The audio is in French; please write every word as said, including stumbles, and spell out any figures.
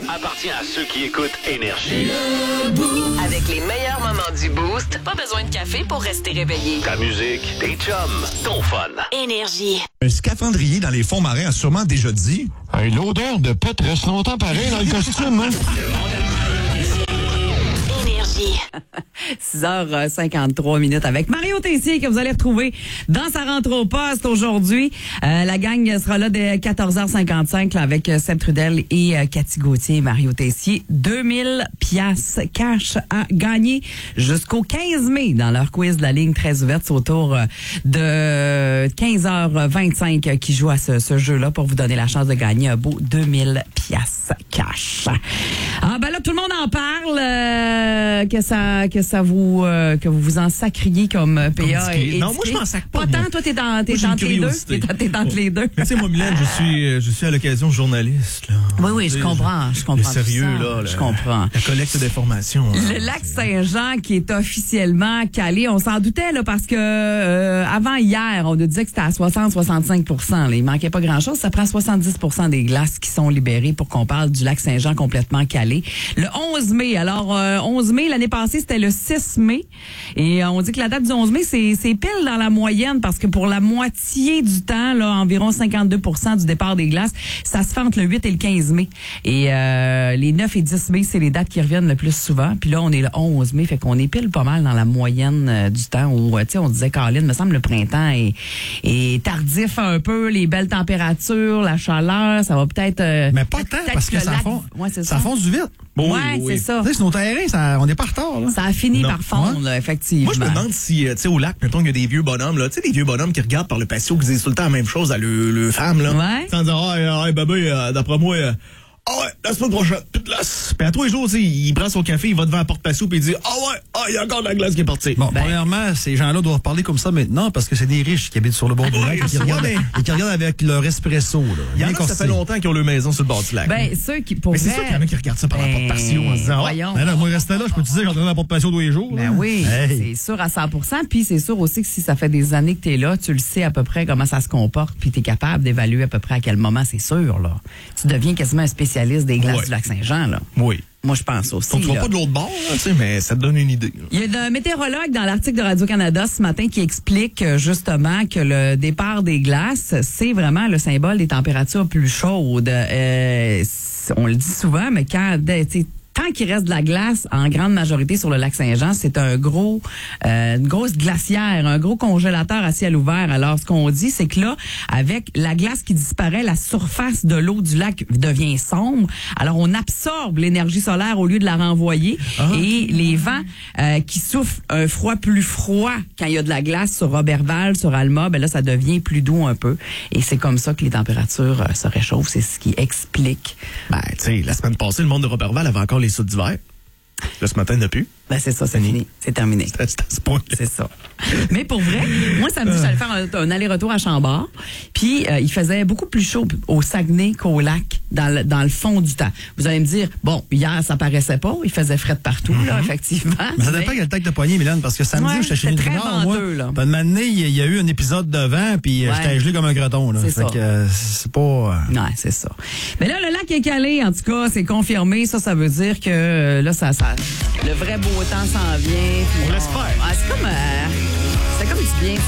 appartient à ceux qui écoutent Énergie. Avec les meilleurs moments du Boost, pas besoin de café pour rester réveillé. Ta musique, tes chums, ton fun. Énergie. Un scaphandrier dans les fonds marins a sûrement déjà dit... Hey, l'odeur de pète reste longtemps pareil dans le costume, hein? six heures cinquante-trois minutes avec Mario Tessier que vous allez retrouver dans sa rentrée au poste aujourd'hui. Euh, la gang sera là dès quatorze heures cinquante-cinq là, avec Seb Trudel et euh, Cathy Gauthier. Mario Tessier, deux mille piastres cash à gagner jusqu'au quinze mai dans leur quiz de la ligne très ouverte. C'est autour de quinze heures vingt-cinq qui joue à ce, ce jeu-là pour vous donner la chance de gagner un beau deux mille piastres cash. Ah ben là, tout le monde en parle. Euh, que ça que ça vous euh, que vous vous en sacriez comme P A et non, moi je m'en sac pas. Pas tant, toi t'es dans t'es moi, entre les deux, t'es, t'es entre les deux. Tu sais moi Mylène, je suis je suis à l'occasion journaliste là. Oui oui, je comprends, je comprends. Le sérieux ça, là, je le, comprends. La collecte d'informations. Le là, lac c'est... Saint-Jean qui est officiellement calé, on s'en doutait là parce que euh, avant hier, on nous disait que c'était à soixante à soixante-cinq pour cent. Là, il manquait pas grand-chose, ça prend soixante-dix pour cent des glaces qui sont libérées pour qu'on parle du lac Saint-Jean complètement calé. Le onze mai, alors euh, onze mai l'année passée, c'était le six mai. Et euh, on dit que la date du onze mai, c'est, c'est pile dans la moyenne parce que pour la moitié du temps, là, environ cinquante-deux pour cent du départ des glaces, ça se fait entre le huit et le quinze mai. Et euh, les neuf et dix mai, c'est les dates qui reviennent le plus souvent. Puis là, on est le onze mai, fait qu'on est pile pas mal dans la moyenne euh, du temps où, tu sais, on disait, Caroline, me semble le printemps est, est tardif un peu, les belles températures, la chaleur, ça va peut-être... Euh, Mais pas tant, peut-être parce que, que ça, lac... fond, ouais, c'est ça ça fonce du vite. Bon, oui, ouais, oui. c'est ça. Tu sais, c'est nos terrains, ça, on n'est pas en retard. Là. Ça a fini non. par fondre, ouais. là, effectivement. Moi, je me demande si, tu sais, au lac, mettons, il y a des vieux bonhommes, là, tu sais, des vieux bonhommes qui regardent par le patio, qui disent tout le temps la même chose à le, le femme, là. Ouais. Sans dire, ah, hey, bébé, euh, d'après moi, euh, ah ouais, la semaine prochaine, plus de glace. Puis à tous les jours, tu sais, il prend son café, il va devant la porte-patio, puis il dit, ah ouais, ah, il y a encore de la glace qui est partie. Bon, Ben, premièrement, ces gens-là doivent parler comme ça maintenant parce que c'est des riches qui habitent sur le bord du Ouais, lac et qui, ouais, regardent, mais- et qui regardent avec leur espresso. Là, Il y en bien a, ça corsé. fait longtemps qu'ils ont leur maison sur le bord du lac. Ben, ceux qui, pour mais c'est vrai, sûr qu'il y en a qui regardent ça par la porte-patio en se disant, ah, voyons. Ben là, moi, rester là, je peux te dire, j'entends dans la porte-patio tous les jours. Ben là. oui, Hey. c'est sûr à cent pour cent. Puis c'est sûr aussi que si ça fait des années que tu es là, tu le sais à peu près comment ça se comporte, puis tu es capable d'évaluer à peu près à quel moment, c'est sûr. Là. Tu deviens quasiment un spécialiste des glaces Ouais. du lac Saint-Jean. Là. oui. Moi, je pense aussi. Donc, tu vas là. pas de l'autre bord, là, tu sais, mais ça te donne une idée. Là. Il y a un météorologue dans l'article de Radio-Canada ce matin qui explique euh, justement que le départ des glaces, c'est vraiment le symbole des températures plus chaudes. Euh, on le dit souvent, mais quand... tu sais, tant qu'il reste de la glace, en grande majorité sur le lac Saint-Jean, c'est un gros, euh, une grosse glacière, un gros congélateur à ciel ouvert. Alors, ce qu'on dit, c'est que là, avec la glace qui disparaît, la surface de l'eau du lac devient sombre. Alors, on absorbe l'énergie solaire au lieu de la renvoyer. Ah. Et les vents euh, qui soufflent un froid plus froid quand il y a de la glace sur Roberval, sur Alma, ben là, ça devient plus doux un peu. Et c'est comme ça que les températures euh, se réchauffent. C'est ce qui explique. Ben, tu sais, la semaine passée, le monde de Roberval avait encore les sauts d'hiver. Là, ce matin, il n'y en a plus. Ben, c'est ça, c'est fini. C'est terminé. C'est à ce point. C'est ça. Mais pour vrai, moi, samedi, j'allais faire un, un aller-retour à Chambord. Puis, euh, il faisait beaucoup plus chaud au Saguenay qu'au lac, dans le, dans le fond du temps. Vous allez me dire, bon, hier, ça paraissait pas. Il faisait fret partout, mm-hmm. là, effectivement. Mais ça dépend quel tête de poignée, Mylène, parce que samedi, Ouais, j'étais chez c'était très Nutrimar, moi. venteux, là. Puis, une matinée, il y a eu un épisode de vent, puis Ouais. j'étais gelé comme un graton. Là. C'est Fait ça. que euh, c'est pas... euh, Non, c'est ça. Mais là, le lac est calé, en tout cas, c'est confirmé. Ça, ça veut dire que euh, là, ça, ça, le vrai beau temps s'en vient. Puis On l'espère. Ah, c'est comme, euh, c'est comme du bien